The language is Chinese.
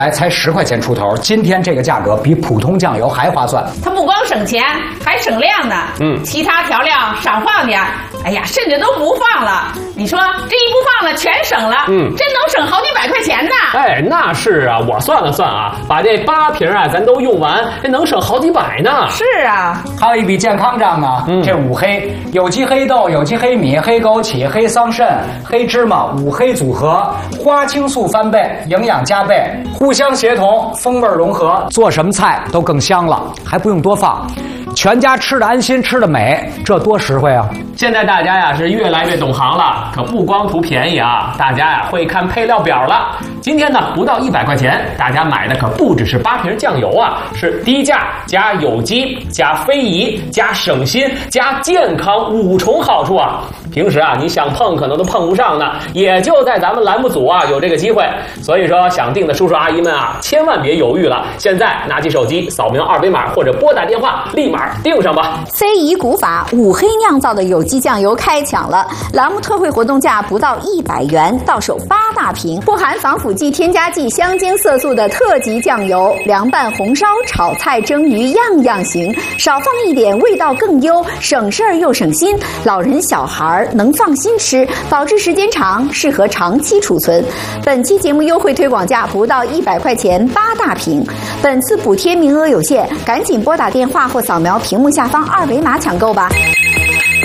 才10块钱出头，今天这个价格比普通酱油还划算。 它不光省钱，还省量呢。其他调料少放点，哎呀，甚至都不放了。你说这一不放了，全省了，真能省好几百块钱呢。 哎，那是啊，我算了算啊，把这8瓶啊咱都用完，这能省好几百呢。 是啊， 还有一笔健康账呢，这5黑：有机黑豆、有机黑米、黑枸杞、黑桑葚、黑芝麻，5黑组合，花青素翻倍，营养加倍，互相协同，风味融合，做什么菜都更香了，还不用多放。全家吃的安心，吃的美，这多实惠啊！ 现在大家呀是越来越懂行了，可不光图便宜啊，大家呀会看配料表了。今天呢不到100块钱，大家买的可不只是8瓶酱油啊，是低价加有机加非遗加省心加健康5重好处啊！平时啊你想碰可能都碰不上呢，也就在咱们栏目组啊有这个机会。所以说想订的叔叔阿姨们啊，千万别犹豫了，现在拿起手机扫描2维码或者拨打电话，立马订上吧。 非遗古法5黑酿造的有机酱油开抢了，栏目特惠活动价不到100元，到手8大瓶，不含防腐剂、添加剂、香精、色素的特级酱油，凉拌、红烧、炒菜、蒸鱼样样行，少放一点味道更优，省事儿又省心，老人小孩能放心吃，保质时间长，适合长期储存。本期节目优惠推广价不到100块钱8大瓶，本次补贴名额有限，赶紧拨打电话或扫描屏幕下方2维码抢购吧。